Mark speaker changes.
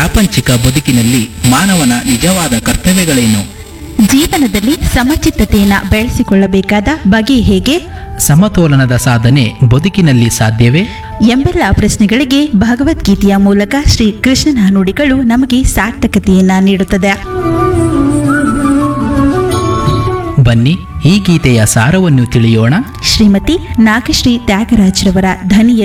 Speaker 1: ಪ್ರಾಪಂಚಿಕ ಬದುಕಿನಲ್ಲಿ ಮಾನವನ ನಿಜವಾದ ಕರ್ತವ್ಯಗಳೇನು?
Speaker 2: ಜೀವನದಲ್ಲಿ ಸಮಚಿತ್ತತೆಯನ್ನು ಬೆಳೆಸಿಕೊಳ್ಳಬೇಕಾದ ಬಗೆ ಹೇಗೆ?
Speaker 1: ಸಮತೋಲನದ ಸಾಧನೆ ಬದುಕಿನಲ್ಲಿ ಸಾಧ್ಯವೇ?
Speaker 2: ಎಂಬೆಲ್ಲ ಪ್ರಶ್ನೆಗಳಿಗೆ ಭಗವದ್ಗೀತೆಯ ಮೂಲಕ ಶ್ರೀ ಕೃಷ್ಣನ ನುಡಿಗಳು ನಮಗೆ ಸಾರ್ಥಕತೆಯನ್ನ ನೀಡುತ್ತದೆ.
Speaker 1: ಬನ್ನಿ ಈ ಗೀತೆಯ ಸಾರವನ್ನು ತಿಳಿಯೋಣ.
Speaker 2: ಶ್ರೀಮತಿ ನಾಗಶ್ರೀ ತ್ಯಾಗರಾಜ್ರವರ ಧ್ವನಿಯಲ್ಲಿ